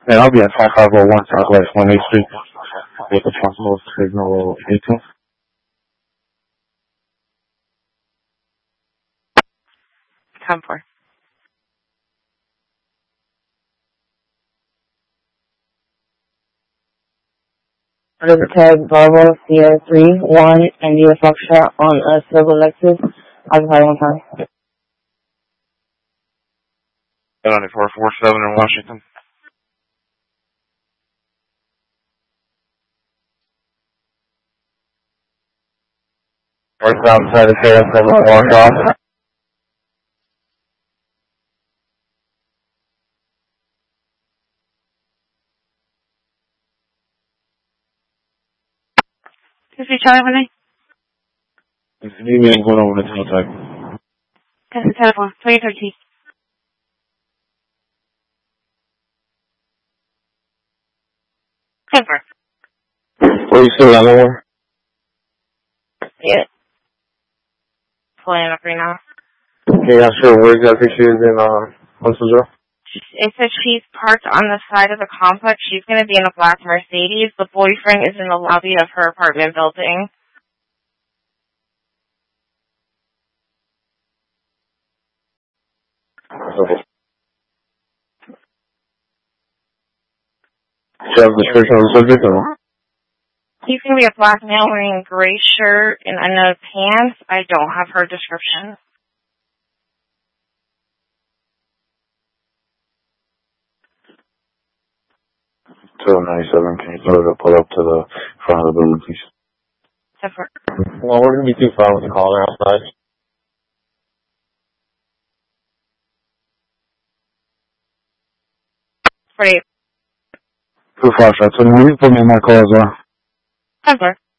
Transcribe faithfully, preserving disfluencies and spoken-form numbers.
And I'll be at five five oh one Southwest one eighth Street with a possible signal eighteen. ten four. Under the tag Bravo Sierra three one and U S Foxtrot on a silver Lexus. Occupy one time. ninety-four forty-seven in Washington. North outside of here, from walk off. Is he Charlie Renee? You mean going over the teletype? That's the telephone. twenty thirteen. ten four. Where you still at, over? Yeah. Pulling up right now. Okay, yeah, sure. Where exactly she is in, uh, Huntsville? It says she's parked on the side of the complex. She's going to be in a black Mercedes. The boyfriend is in the lobby of her apartment building. Okay. Do you have the description of the subject or what? He's going to be a black male wearing a gray shirt and under pants. I don't have her description. two ninety-seven, can you sort of pull up to the front of the building, please? Separate. Well, we're going to be too far with the caller outside. forty-eight. Too far, so maybe put me in my call as well. Separate.